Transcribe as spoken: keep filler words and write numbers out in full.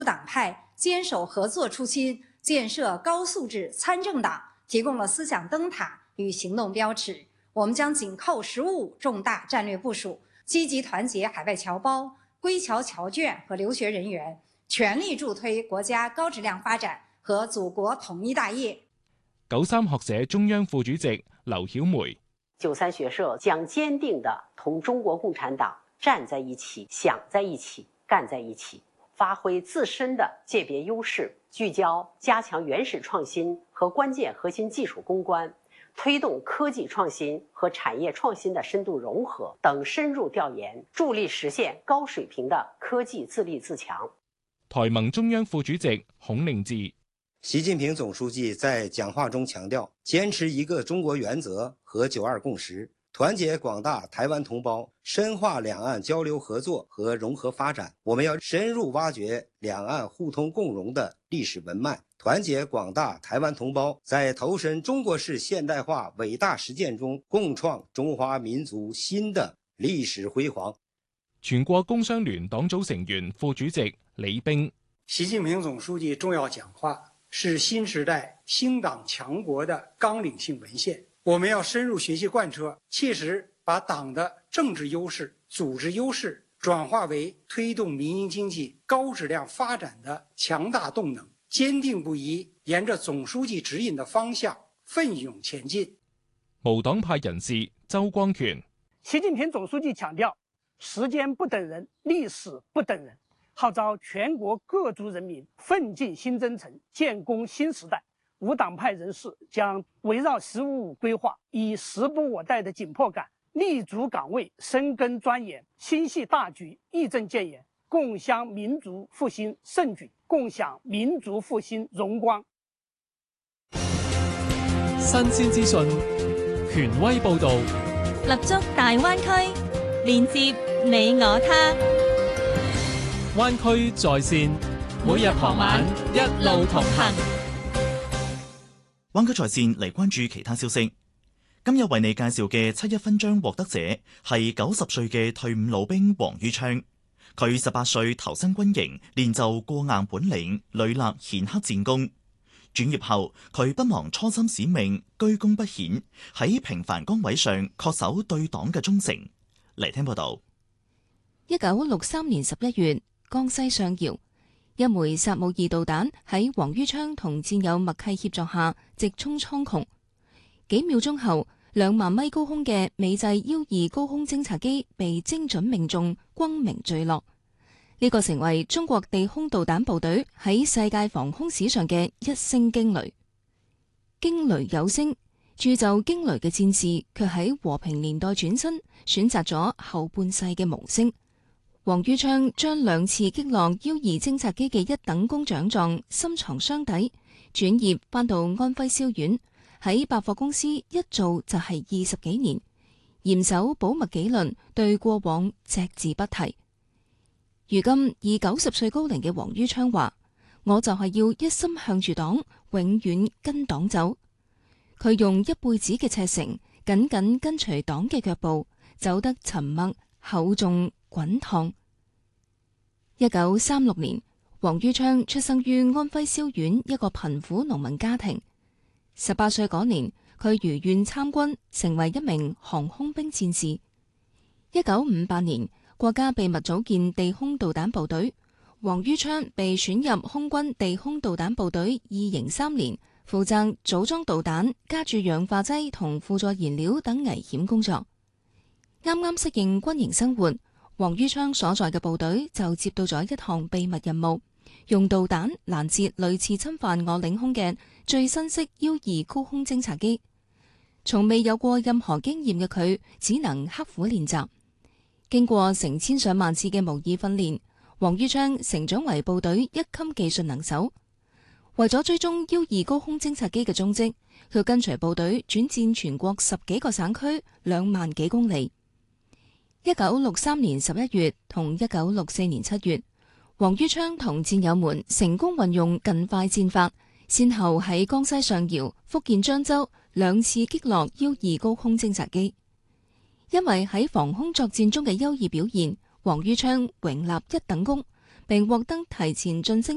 党派坚守合作初心，建设高素质参政党提供了思想灯塔与行动标尺。我们将紧扣“十五五”重大战略部署，积极团結海外僑胞、歸僑僑眷和留學人員，全力助推國家高質量發展和祖國統一大業。 九三學社中央副主席劉曉梅： 九三學社將堅定地同中國共產黨站在一起、想在一起、幹在一起，發揮自身的界別優勢，聚焦加強原始創新和關鍵核心技術攻關，推動科技創新和產業創新的深度融合等深入調研，助力實現高水平的科技自立自強。 台盟中央副主席孔令志： 習近平總書記在講話中強調，堅持一個中國原則和九二共識，團結廣大台灣同胞，深化兩岸交流合作和融合發展。我們要深入挖掘兩岸互通共榮的歷史文脈，團結廣大台灣同胞，在投身中國式現代化偉大實踐中，共創中華民族新的歷史輝煌。 全國工商聯黨組成員、副主席李冰： 習近平總書記重要講話是新時代興黨強國的綱領性文獻，我們要深入學習貫徹，切實把黨的政治優勢、組織優勢轉化為推動民營經濟高質量發展的強大動能，堅定不移沿着總書記指引的方向奮勇前進。 無黨派人士周光權： 習近平總書記強調，時間不等人，歷史不等人，號召全國各族人民奮進新征程，建功新時代。無黨派人士將圍繞“十五五”規劃，以時不我待的緊迫感，立足崗位，深耕鑽研，心繫大局，義正見言，共襄民族復興盛舉，共享民族復興榮光。 新鮮資訊，權威報導， 立足大灣區，連接你我他。 灣區在線，每日傍晚一路同行。 灣區在線嚟關注其他消息。今日為你介紹嘅七一勳章獲得者係九十歲嘅退伍老兵黃于昌。佢十八歲投身軍營，練就過硬本領，屢立顯赫戰功。轉業後，佢不忘初心使命，居功不顯，喺平凡崗位上恪守對黨嘅忠誠。嚟聽報道。 一九六三年十一月，江西上饒，一枚薩姆二導彈喺黃于昌同戰友默契協助下直衝蒼穹。幾秒鐘後，兩萬米高空嘅美製幺二高空偵察機被精準命中，轟鳴墜落。呢、這個成為中國地空導彈部隊喺世界防空史上嘅一聲驚雷。驚雷有聲，鑄就驚雷嘅戰士卻喺和平年代轉身，選擇咗後半世嘅無聲。黃于昌將兩次擊落幺二偵察機嘅一等功獎狀深藏箱底，轉業返到安徽蕭縣，喺百貨公司一做就係二十幾年，嚴守保密紀律，對過往隻字不提。如今以九十歲高齡嘅黃于昌話：我就係要一心向住黨，永遠跟黨走。佢用一輩子嘅赤誠，緊緊跟隨黨嘅腳步，走得沉默、厚重、滾燙。一九三六年，黃于昌出生於安徽蕭縣一個貧苦農民家庭。十八歲嗰年，佢如願參軍，成為一名航空兵戰士。一九五八年，國家秘密組建地空導彈部隊，黃于昌被選入空軍地空導彈部隊二營三連，負責組裝導彈、加注氧化劑同輔助燃料等危險工作。啱啱適應軍營生活，黃于昌所在嘅部隊就接到咗一項秘密任務，用導彈攔截類似侵犯我領空嘅最新式幺二高空偵察機。從未有過任何經驗嘅佢，只能刻苦練習。經過成千上萬次嘅模擬訓練，黃于昌成長為部隊一級技術能手。為咗追蹤幺二高空偵察機嘅蹤跡，佢跟隨部隊轉戰全國十幾個省區，兩萬幾公里。一九六三年十一月同一九六四年七月，黃于昌同戰友們成功運用近快戰法，先後喺江西上饒、福建漳州兩次擊落幺二高空偵察機。因為喺防空作戰中嘅優異表現，黃于昌榮立一等功，並獲得提前晉升